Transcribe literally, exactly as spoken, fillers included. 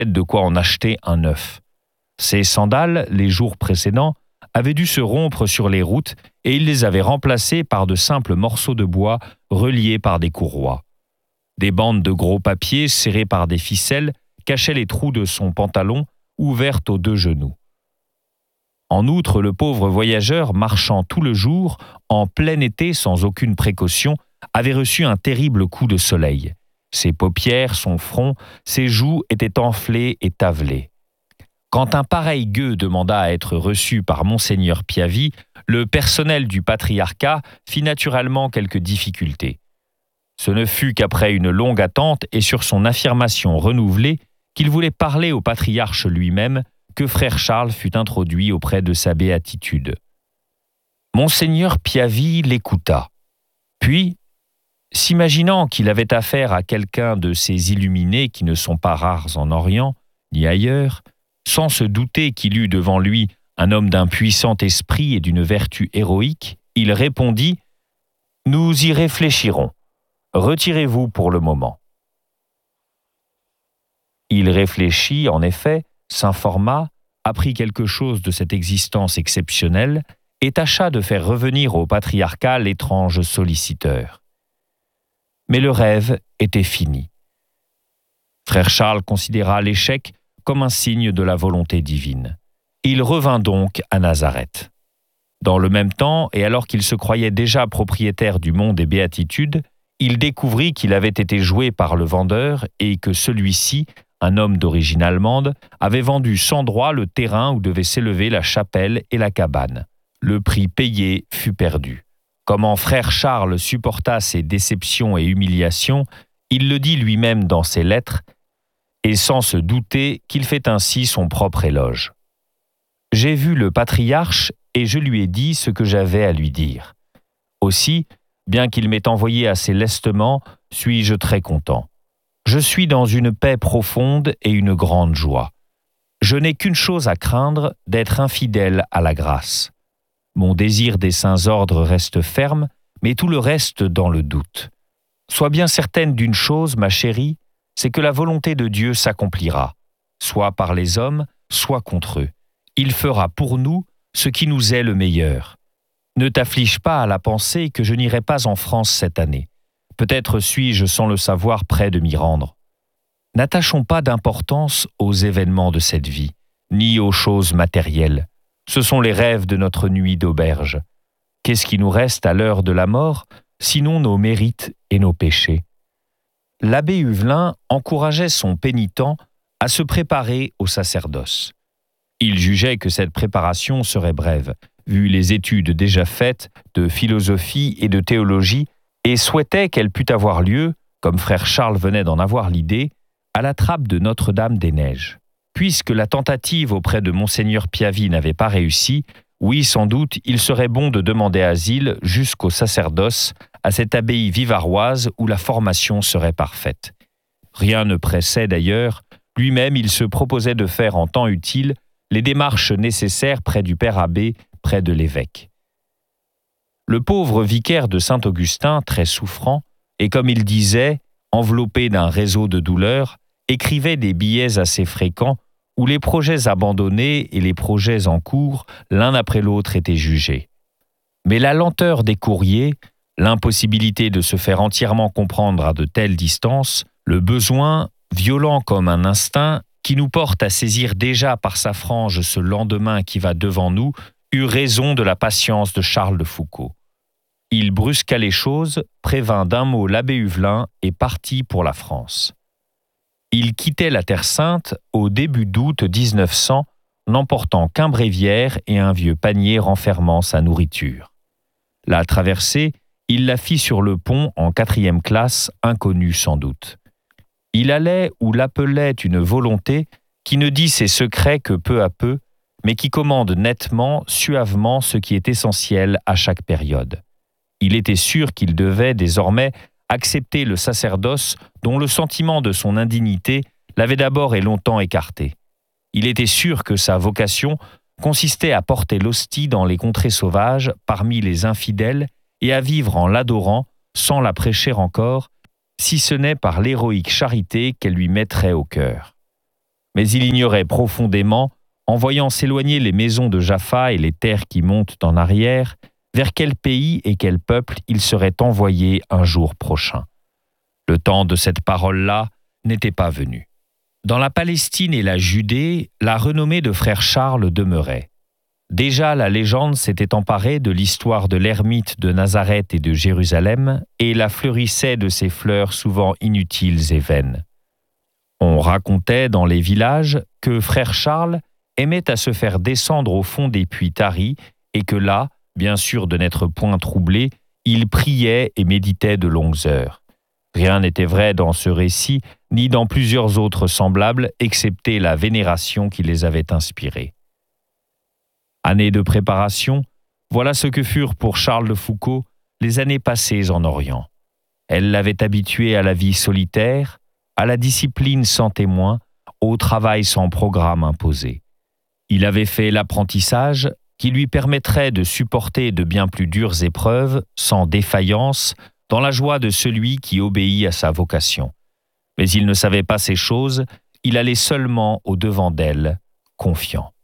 de quoi en acheter un neuf. Ses sandales, les jours précédents, avaient dû se rompre sur les routes et il les avait remplacées par de simples morceaux de bois reliés par des courroies. Des bandes de gros papier serrées par des ficelles cachaient les trous de son pantalon ouvertes aux deux genoux. En outre, le pauvre voyageur, marchant tout le jour, en plein été sans aucune précaution, avait reçu un terrible coup de soleil. Ses paupières, son front, ses joues étaient enflées et tavelées. Quand un pareil gueux demanda à être reçu par Monseigneur Piavi, le personnel du patriarcat fit naturellement quelques difficultés. Ce ne fut qu'après une longue attente et sur son affirmation renouvelée qu'il voulait parler au patriarche lui-même que frère Charles fut introduit auprès de sa béatitude. Monseigneur Piavi l'écouta. Puis, s'imaginant qu'il avait affaire à quelqu'un de ces illuminés qui ne sont pas rares en Orient, ni ailleurs, sans se douter qu'il eût devant lui un homme d'un puissant esprit et d'une vertu héroïque, il répondit « Nous y réfléchirons. Retirez-vous pour le moment. » Il réfléchit, en effet, s'informa, apprit quelque chose de cette existence exceptionnelle et tâcha de faire revenir au patriarcat l'étrange solliciteur. Mais le rêve était fini. Frère Charles considéra l'échec comme un signe de la volonté divine. Il revint donc à Nazareth. Dans le même temps, et alors qu'il se croyait déjà propriétaire du mont des Béatitudes, il découvrit qu'il avait été joué par le vendeur et que celui-ci, un homme d'origine allemande, avait vendu sans droit le terrain où devaient s'élever la chapelle et la cabane. Le prix payé fut perdu. Comment frère Charles supporta ces déceptions et humiliations, il le dit lui-même dans ses lettres, et sans se douter qu'il fait ainsi son propre éloge. « J'ai vu le patriarche et je lui ai dit ce que j'avais à lui dire. Aussi, bien qu'il m'ait envoyé assez lestement, suis-je très content. Je suis dans une paix profonde et une grande joie. Je n'ai qu'une chose à craindre, d'être infidèle à la grâce. Mon désir des saints ordres reste ferme, mais tout le reste dans le doute. Sois bien certaine d'une chose, ma chérie, c'est que la volonté de Dieu s'accomplira, soit par les hommes, soit contre eux. Il fera pour nous ce qui nous est le meilleur. Ne t'afflige pas à la pensée que je n'irai pas en France cette année. Peut-être suis-je sans le savoir près de m'y rendre. N'attachons pas d'importance aux événements de cette vie, ni aux choses matérielles. Ce sont les rêves de notre nuit d'auberge. Qu'est-ce qui nous reste à l'heure de la mort, sinon nos mérites et nos péchés? L'abbé Huvelin encourageait son pénitent à se préparer au sacerdoce. Il jugeait que cette préparation serait brève, vu les études déjà faites de philosophie et de théologie, et souhaitait qu'elle pût avoir lieu, comme frère Charles venait d'en avoir l'idée, à la trappe de Notre-Dame-des-Neiges. Puisque la tentative auprès de Monseigneur Piavi n'avait pas réussi, oui, sans doute, il serait bon de demander asile jusqu'au sacerdoce à cette abbaye vivaroise où la formation serait parfaite. Rien ne pressait d'ailleurs, lui-même il se proposait de faire en temps utile les démarches nécessaires près du père abbé, près de l'évêque. Le pauvre vicaire de Saint-Augustin, très souffrant, et comme il disait, enveloppé d'un réseau de douleurs, écrivait des billets assez fréquents où les projets abandonnés et les projets en cours, l'un après l'autre, étaient jugés. Mais la lenteur des courriers, l'impossibilité de se faire entièrement comprendre à de telles distances, le besoin, violent comme un instinct, qui nous porte à saisir déjà par sa frange ce lendemain qui va devant nous, eut raison de la patience de Charles de Foucauld. Il brusqua les choses, prévint d'un mot l'abbé Huvelin et partit pour la France. Il quittait la Terre Sainte au début d'août dix-neuf cents, n'emportant qu'un bréviaire et un vieux panier renfermant sa nourriture. La traversée, il la fit sur le pont en quatrième classe, inconnue sans doute. Il allait où l'appelait une volonté qui ne dit ses secrets que peu à peu, mais qui commande nettement, suavement ce qui est essentiel à chaque période. Il était sûr qu'il devait désormais accepter le sacerdoce dont le sentiment de son indignité l'avait d'abord et longtemps écarté. Il était sûr que sa vocation consistait à porter l'hostie dans les contrées sauvages, parmi les infidèles, et à vivre en l'adorant, sans la prêcher encore, si ce n'est par l'héroïque charité qu'elle lui mettrait au cœur. mais il ignorait profondément, en voyant s'éloigner les maisons de Jaffa et les terres qui montent en arrière, vers quel pays et quel peuple il serait envoyé un jour prochain. Le temps de cette parole-là n'était pas venu. Dans la Palestine et la Judée, la renommée de frère Charles demeurait. Déjà, la légende s'était emparée de l'histoire de l'ermite de Nazareth et de Jérusalem, et la fleurissait de ses fleurs souvent inutiles et vaines. On racontait dans les villages que frère Charles aimait à se faire descendre au fond des puits taris et que là, bien sûr de n'être point troublé, il priait et méditait de longues heures. Rien n'était vrai dans ce récit, ni dans plusieurs autres semblables, excepté la vénération qui les avait inspirés. Années de préparation, voilà ce que furent pour Charles de Foucauld les années passées en Orient. Elles l'avaient habitué à la vie solitaire, à la discipline sans témoin, au travail sans programme imposé. Il avait fait l'apprentissage qui lui permettrait de supporter de bien plus dures épreuves, sans défaillance, dans la joie de celui qui obéit à sa vocation. Mais il ne savait pas ces choses, il allait seulement au-devant d'elles, confiant.